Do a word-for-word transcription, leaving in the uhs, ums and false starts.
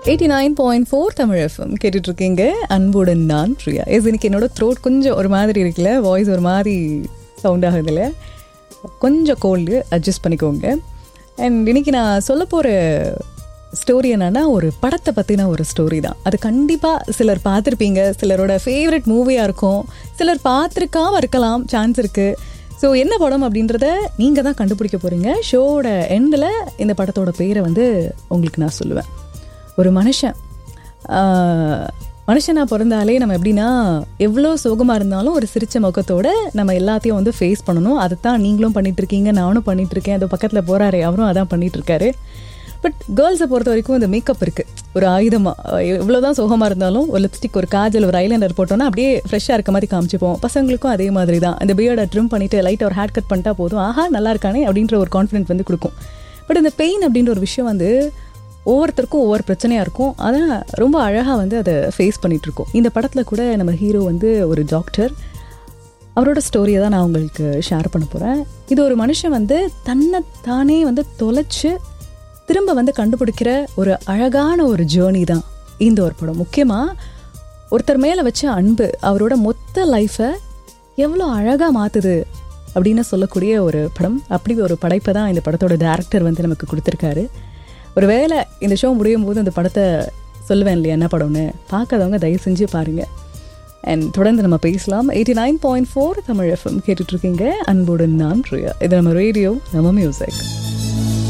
Eighty nine point four Tamil FM கேட்டுட்ருக்கீங்க. அன்புடன் நான் பிரியா. எஸ், இன்னைக்கு என்னோட த்ரோட் கொஞ்சம் ஒரு மாதிரி இருக்குல்ல, வாய்ஸ் ஒரு மாதிரி சவுண்ட் ஆகுதுல்ல, கொஞ்சம் கோல்டு, அட்ஜஸ்ட் பண்ணிக்கோங்க. அண்ட் இன்னைக்கு நான் சொல்ல போகிற ஸ்டோரி என்னன்னா, ஒரு படத்தை பற்றின ஒரு ஸ்டோரி தான். அது கண்டிப்பாக சிலர் பார்த்துருப்பீங்க, சிலரோட ஃபேவரட் மூவியாக இருக்கும், சிலர் பார்த்துருக்காம இருக்கலாம், சான்ஸ் இருக்குது. ஸோ என்ன படம் அப்படின்றத நீங்கள் தான் கண்டுபிடிக்க போகிறீங்க. ஷோவோட எண்டில் இந்த படத்தோட பேரை வந்து உங்களுக்கு நான் சொல்லுவேன். ஒரு மனுஷன் மனுஷனாக பிறந்தாலே நம்ம எப்படின்னா, எவ்வளோ சோகமாக இருந்தாலும் ஒரு சிரிச்ச முகத்தோடு நம்ம எல்லாத்தையும் வந்து ஃபேஸ் பண்ணணும். அதை தான் நீங்களும் பண்ணிகிட்ருக்கீங்க, நானும் பண்ணிகிட்ருக்கேன், அது பக்கத்தில் போகிறாரே அவரும் அதான் பண்ணிகிட்ருக்காரு. பட் கேர்ள்ஸை பொறுத்த வரைக்கும் இந்த மேக்கப் இருக்குது, ஒரு ஆயுதமாக. எவ்வளோ தான் சோகமாக இருந்தாலும் ஒரு லிப்ஸ்டிக், ஒரு காஜல், ஒரு ஐலைனர் போட்டோன்னா அப்படியே ஃப்ரெஷ்ஷாக இருக்க மாதிரி காமிச்சிப்போம். பசங்களுக்கும் அதே மாதிரி தான். இந்த பியர்டை ட்ரிம் பண்ணிவிட்டு லைட்டாக ஒரு ஹேர் கட் பண்ணிட்டா போதும், ஆஹா நல்லா இருக்கானே அப்படின்ற ஒரு கான்ஃபிடென்ட் வந்து கொடுக்கும். பட் இந்த பெயின் அப்படின்ற ஒரு விஷயம் வந்து ஒவ்வொருத்தருக்கும் ஒவ்வொரு பிரச்சனையாக இருக்கும். அதான் ரொம்ப அழகாக வந்து அதை ஃபேஸ் பண்ணிகிட்ருக்கோம். இந்த படத்தில் கூட நம்ம ஹீரோ வந்து ஒரு டாக்டர். அவரோட ஸ்டோரியை தான் நான் உங்களுக்கு ஷேர் பண்ண போகிறேன். இது ஒரு மனுஷன் வந்து தன்னை தானே வந்து தொலைச்சு திரும்ப வந்து கண்டுபிடிக்கிற ஒரு அழகான ஒரு ஜேர்னி தான் இந்த ஒரு படம். முக்கியமாக ஒருத்தர் மேலே வச்ச அன்பு அவரோட மொத்த லைஃப்பை எவ்வளோ அழகாக மாற்றுது அப்படின்னு சொல்லக்கூடிய ஒரு படம். அப்படி ஒரு படைப்பை தான் இந்த படத்தோட டைரக்டர் வந்து நமக்கு கொடுத்துருக்காரு. ஒரு வேளை இந்த ஷோ முடியும் போது அந்த படத்தை சொல்லுவேன் இல்லையா என்ன படம்னு, பார்க்காதவங்க தயவு செஞ்சு பாருங்கள். அண்ட் தொடர்ந்து நம்ம பேசலாம். Eighty nine point four Tamil FM கேட்டுட்ருக்கீங்க. அன்புடன் நான் பிரியா. இது நம்ம ரேடியோ, நம்ம மியூசிக்.